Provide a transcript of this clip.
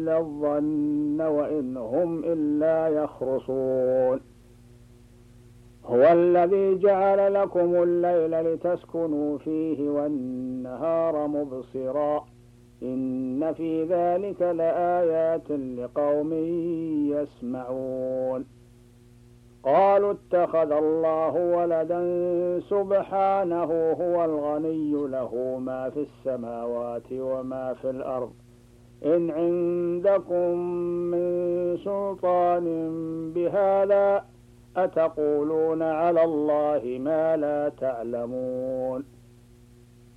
إلا الظن وإن هم إلا يخرصون. هو الذي جعل لكم الليل لتسكنوا فيه والنهار مبصرا إن في ذلك لآيات لقوم يسمعون. قالوا اتخذ الله ولدا سبحانه هو الغني له ما في السماوات وما في الأرض إن عندكم من سلطان بهذا أتقولون على الله ما لا تعلمون.